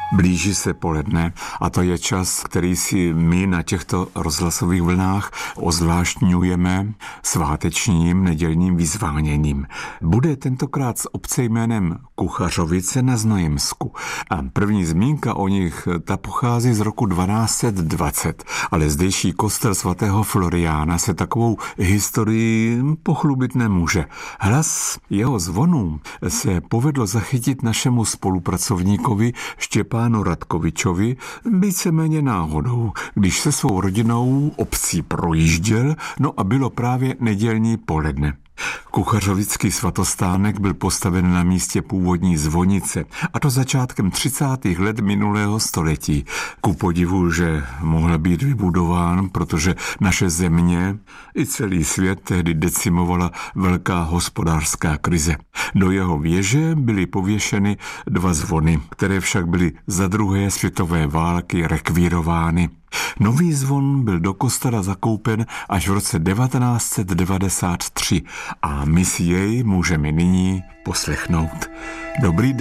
Blíží se poledne a to je čas, který si my na těchto rozhlasových vlnách ozvláštňujeme svátečním nedělním vyzváněním. Bude tentokrát z obce jménem Kuchařovice na Znojemsku. A první zmínka o nich, ta pochází z roku 1220, ale zdejší kostel svatého Floriána se takovou historii pochlubit nemůže. Hlas jeho zvonů se povedlo zachytit našemu spolupracovníkovi Štěpánu Radkovičovi víceméně náhodou, když se svou rodinou obcí projížděl, no a bylo právě nedělní poledne. Kuchařovický svatostánek byl postaven na místě původní zvonice, a to začátkem 30. let minulého století. Ku podivu, že mohl být vybudován, protože naše země i celý svět tehdy decimovala velká hospodářská krize. Do jeho věže byly pověšeny 2 zvony, které však byly za druhé světové války rekvírovány. Nový zvon byl do kostela zakoupen až v roce 1993 a my si jej můžeme nyní poslechnout. Dobrý den.